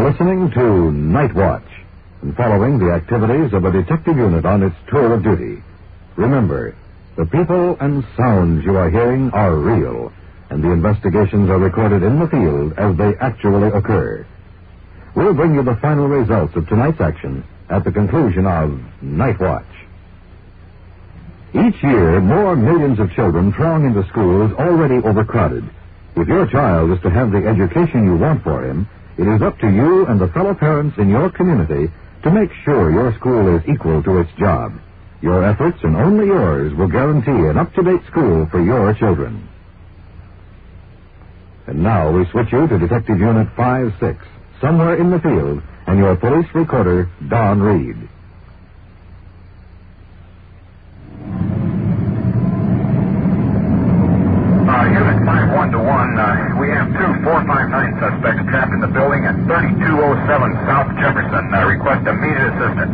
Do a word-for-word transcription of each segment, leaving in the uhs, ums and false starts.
listening to Night Watch and following the activities of a detective unit on its tour of duty. Remember, the people and sounds you are hearing are real, and the investigations are recorded in the field as they actually occur. We'll bring you the final results of tonight's action at the conclusion of Night Watch. Each year, more millions of children throng into schools already overcrowded. If your child is to have the education you want for him, it is up to you and the fellow parents in your community to make sure your school is equal to its job. Your efforts, and only yours, will guarantee an up-to-date school for your children. And now we switch you to Detective Unit five six, somewhere in the field, and your police recorder, Don Reed. Unit five one to one, uh, we have two four five nine suspects trapped in the building at thirty-two oh seven South Jefferson. Uh, request immediate assistance.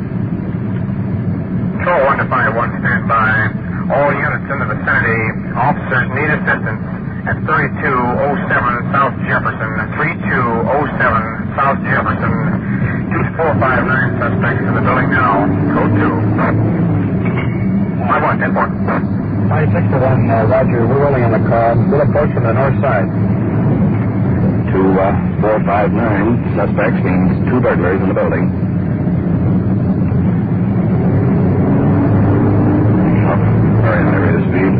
Control one to five one, stand by. All units in the vicinity. Officers need assistance at thirty-two oh seven South Jefferson. thirty-two oh seven South Jefferson. Use four five nine suspects in the building now. Code two. five one, ten four. five six to one, uh, Roger. We're rolling on the car. We'll approach from the north side. Two, uh, four five nine suspects means two burglars in the building. Oh, very high rate of speed.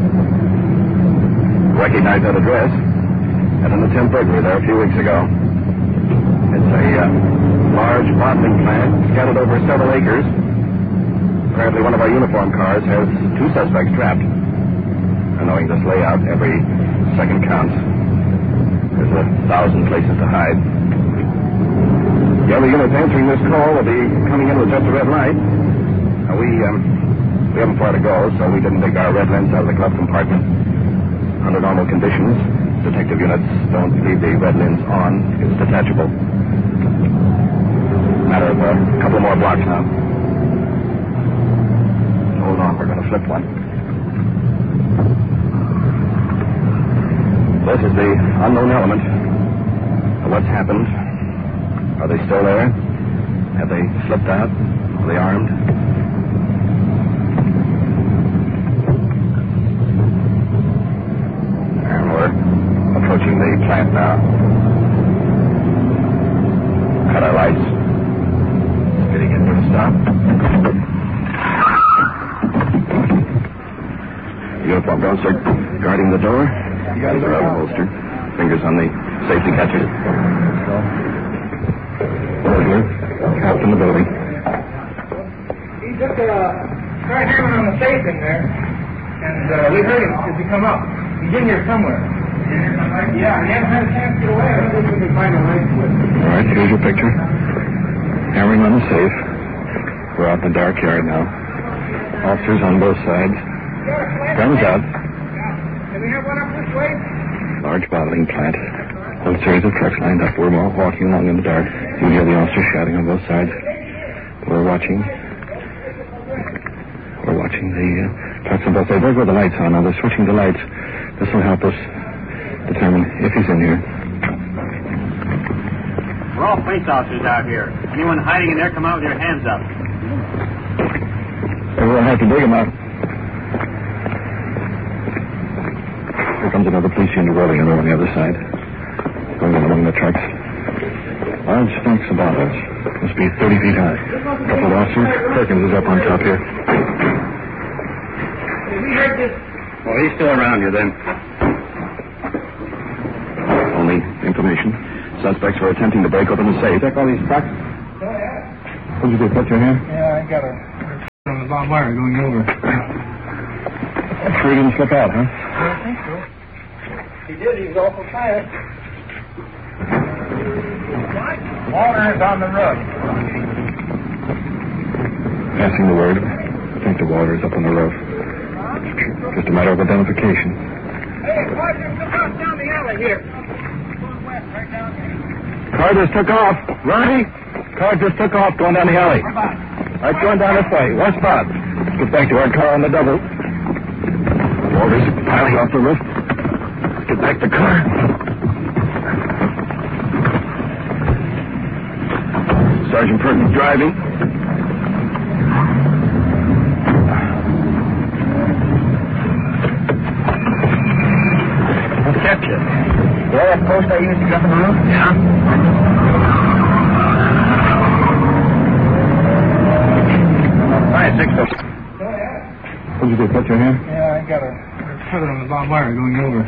Recognize that address. Had an attempt burglary there a few weeks ago. It's a uh, large bottling plant scattered over several acres. Apparently one of our uniform cars has two suspects trapped. And knowing this layout, every second counts. There's a thousand places to hide. The other units answering this call will be coming in with just a red light. Now, we, um, we haven't far to go, so we didn't take our red lens out of the glove compartment. Under normal conditions, detective units don't leave the red lens on. It's detachable. Matter of a couple more blocks now. Hold on, we're going to flip one. This is the unknown element. What's happened? Are they still there? Have they slipped out? Are they armed? And we're approaching the plant now. Cut our lights. Getting into a stop. Uniform officer guarding the door. You got his rubber holster. Fingers on the safety catches. Burglar. Trapped in the building. He just uh, started hammering on the safe in there, and uh, we heard him as he come up. He's in here somewhere. Yeah, he hasn't had a chance to get away. I don't think we can find a way to it. All right, here's your picture. Hammering on the safe. We're out in the dark yard now. Officers on both sides. Guns out. Can we have one up this way? Large bottling plant. Whole series of trucks lined up. We're all walking along in the dark. You hear the officers shouting on both sides. We're watching. We're watching the uh, trucks on both sides. There's where the lights on. Now they're switching the lights. This will help us determine if he's in here. We're all police officers out here. Anyone hiding in there, come out with your hands up. Everyone has to dig him out. Here comes another police unit rolling in on the other side. Going in among the trucks. Large stacks of bottles. Must be thirty feet high. A couple of officers. Perkins is up on top here. We heard this. Well, he's still around here then. Only information. Suspects were attempting to break open the safe. Check all these trucks. Oh, yeah. What'd you do? Put your hand? Yeah, I got a from the barbed wire going over. Sure he didn't slip out, huh? I think so. He did. He was awful fast. Water's on the roof. Passing the word. I think the water is up on the roof. Just a matter of identification. Hey, Roger, come out down the alley here. Going west, right down here. Car just took off. Ronnie? Car just took off going down the alley. Come on. All right, going down this way. One spot. Get back to our car on the double. Water's piling off the roof. Get back to car. Sergeant Perkins driving. What's kept you? Yeah, that post I used to get up on the roof? Yeah. All right, six. Oh, yeah. What'd you do, cut your hand? Yeah, I got a feather on the barbed wire going over.